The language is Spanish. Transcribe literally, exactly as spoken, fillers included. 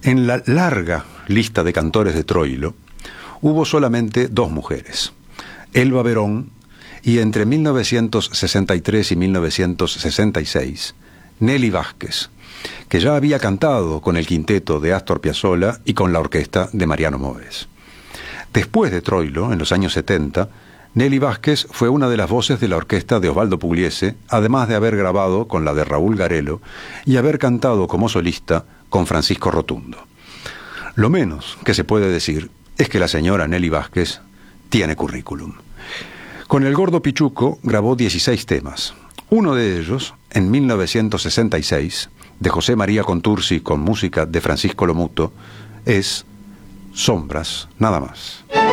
En la larga lista de cantores de Troilo, hubo solamente dos mujeres, Elba Verón y entre mil novecientos sesenta y tres y mil novecientos sesenta y seis, Nelly Vázquez, que ya había cantado con el quinteto de Astor Piazzolla y con la orquesta de Mariano Moves. Después de Troilo, en los años setenta, Nelly Vázquez fue una de las voces de la orquesta de Osvaldo Pugliese, además de haber grabado con la de Raúl Garelo y haber cantado como solista con Francisco Rotundo. Lo menos que se puede decir es que la señora Nelly Vázquez tiene currículum. Con el Gordo Pichuco grabó dieciséis temas. Uno de ellos, en mil novecientos sesenta y seis, de José María Contursi con música de Francisco Lomuto, es Sombras, nada más.